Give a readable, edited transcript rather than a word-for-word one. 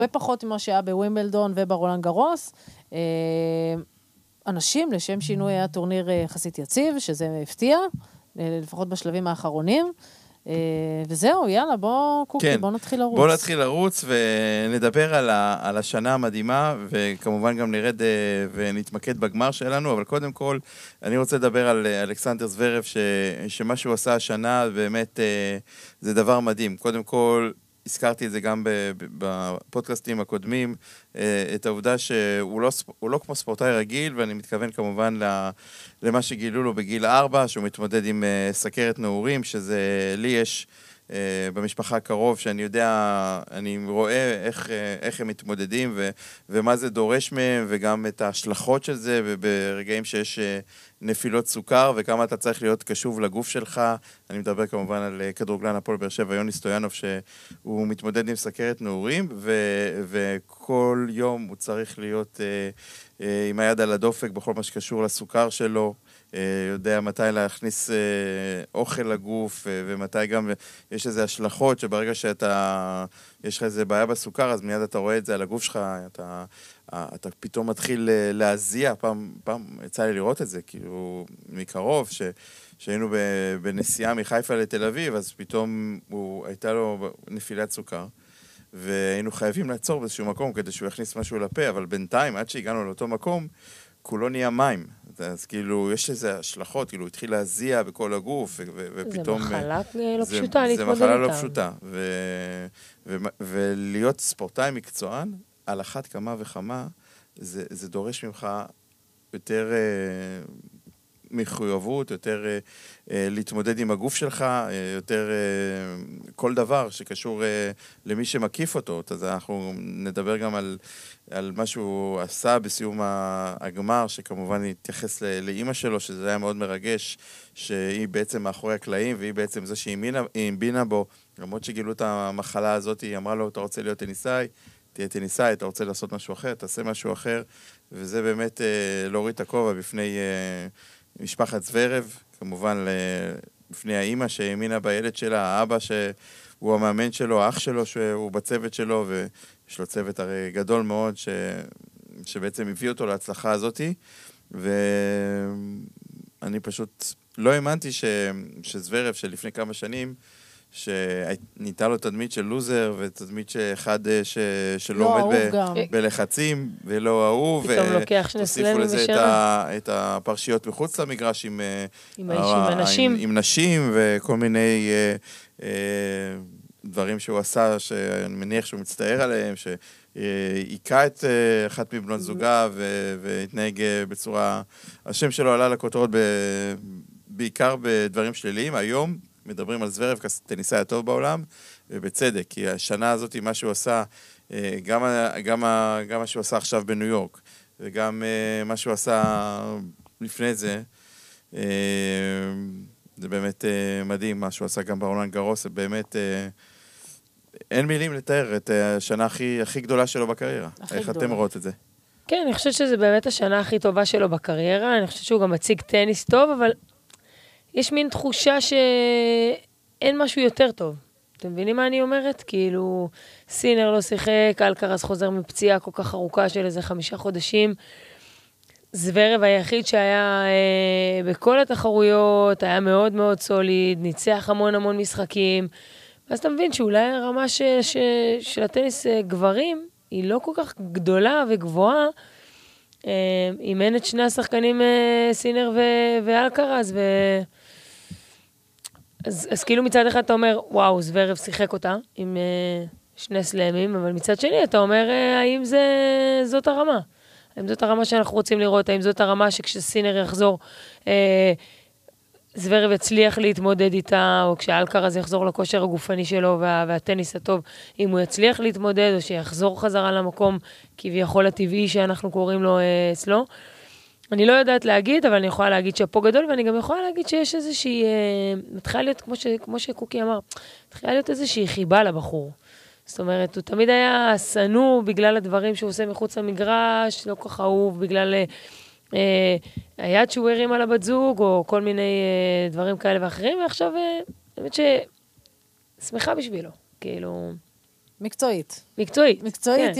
ופחות ממה שהיה בווימבלדון וברולנד גרוס. אנשים, לשם שינוי היה טורניר יחסית יציב, שזה הפתיע, לפחות בשלבים האחרונים. וזהו, יאללה, בוא נתחיל לרוץ. בוא נתחיל לרוץ ונדבר על השנה המדהימה, וכמובן גם נרד ונתמקד בגמר שלנו, אבל קודם כל, אני רוצה לדבר על אלכסנדר זוורב, שמה שהוא עשה השנה, באמת זה דבר מדהים. קודם כל, הזכרתי את זה גם בפודקאסטים הקודמים, את העובדה שהוא לא כמו ספורטאי רגיל, ואני מתכוון כמובן למה שגילו לו בגיל 4, שהוא מתמודד עם סכרת נעורים, שזה לי יש במשפחה קרוב, שאני יודע, אני רואה איך הם מתמודדים, ומה זה דורש מהם, וגם את ההשלכות של זה, וברגעים שיש נפילות סוכר, וכמה אתה צריך להיות קשוב לגוף שלך. אני מדבר כמובן על כדורגלן הפועל באר שבע, יוני סטויאנוב, שהוא מתמודד עם סכרת נעורים, וכל יום הוא צריך להיות עם היד על הדופק בכל מה שקשור לסוכר שלו, יודע מתי להכניס אוכל לגוף, ומתי גם יש איזה השלכות, שברגע יש לך איזה בעיה בסוכר, אז מיד אתה רואה את זה על הגוף שלך, אתה פתאום מתחיל להזיע, פעם יצא לי לראות את זה, כאילו מקרוב, שהיינו בנסיעה מחיפה לתל אביב, אז פתאום הייתה לו נפילת סוכר, והיינו חייבים לעצור באיזשהו מקום כדי שהוא יכניס משהו לפה, אבל בינתיים, עד שהגענו לאותו מקום, כולו נהיה מים. אז כאילו, יש איזה השלכות, כאילו, התחיל להזיע בכל הגוף, ופתאום... זה מחלה לא פשוטה להתמודד איתה. זה מחלה לא פשוטה, ולהיות ספורטאי מקצוען, על אחת כמה וכמה, זה דורש ממך יותר מחויבות, יותר להתמודד עם הגוף שלך, יותר כל דבר שקשור למי שמקיף אותו. אז אנחנו נדבר גם על מה שהוא עשה בסיום הגמר, שכמובן התייחס לאמא שלו, שזה היה מאוד מרגש, שהיא בעצם מאחורי הקלעים, והיא בעצם זה שהיא המבינה בו, למרות שגילו את המחלה הזאת, היא אמרה לו, אתה רוצה להיות טניסאי? תהיה טניסאי, אתה רוצה לעשות משהו אחר, תעשה משהו אחר, וזה באמת להוריד את הכובע בפני משפחת זוורב, כמובן בפני האמא שהאמינה בילד שלה, האבא שהוא המאמן שלו, האח שלו שהוא בצוות שלו, ויש לו צוות הרי גדול מאוד שבעצם הביא אותו להצלחה הזאת, ואני פשוט לא האמנתי שזוורב שלפני כמה שנים, שניתה לו תדמית של לוזר, ותדמית שאחד שלא עומד בלחצים, ולא אהוב, ותוסיפו לזה את הפרשיות מחוץ למגרש עם נשים, וכל מיני דברים שהוא עשה, שאני מניח שהוא מצטער עליהם, שהיכה את אחת מבנות זוגה, והתנהג בצורה, השם שלו עלה לכותרות בעיקר בדברים שליליים. היום מדברים על זוורב כטניסאי הטוב בעולם, ובצדק, כי השנה הזאת, מה שהוא עשה, גם מה שהוא עשה עכשיו בניו יורק, וגם מה שהוא עשה לפני זה, זה באמת מדהים, מה שהוא עשה גם ברולנד גרוס, זה באמת, אין מילים לתאר את השנה הכי גדולה שלו בקריירה. איך אתם רואות את זה? כן, אני חושבת שזה באמת השנה הכי טובה שלו בקריירה, אני חושבת שהוא גם מציג טניס טוב, אבל יש מין תחושה שאין משהו יותר טוב. אתם מבינים מה אני אומרת? כאילו, סינר לא שיחק, אלקרז חוזר מפציעה כל כך ארוכה של איזה 5 חודשים. זוורב היחיד שהיה בכל התחרויות, היה מאוד מאוד סוליד, ניצח המון משחקים. ואז אתה מבין שאולי הרמה של הטניס גברים היא לא כל כך גדולה וגבוהה, אימן את שני השחקנים סינר ואלקרז, אז כאילו מצד אחד אתה אומר, וואו, זוורב שיחק אותה עם 2 סלאמים, אבל מצד שני אתה אומר, האם זאת הרמה? האם זאת הרמה שאנחנו רוצים לראות? האם זאת הרמה שכשסינר יחזור, זוורב יצליח להתמודד איתה, או כשאלקרז יחזור לכושר הגופני שלו והטניס הטוב, אם הוא יצליח להתמודד, או שיחזור חזרה למקום כביכול הטבעי שאנחנו קוראים לו אצלו. אני לא יודעת להגיד, אבל אני יכולה להגיד שפה גדול, ואני גם יכולה להגיד שיש איזושהי, מתחילה להיות, כמו שקוקי אמר, מתחילה להיות איזושהי חיבה לבחור. זאת אומרת, הוא תמיד היה סנוע בגלל הדברים שהוא עושה מחוץ למגרש, לא כך אהוב, בגלל היד שהוא הרים על הבת זוג, או כל מיני דברים כאלה ואחרים, ועכשיו, האמת ששמחה בשבילו. כאילו, מקצועית. מקצועית. מקצועית, כן.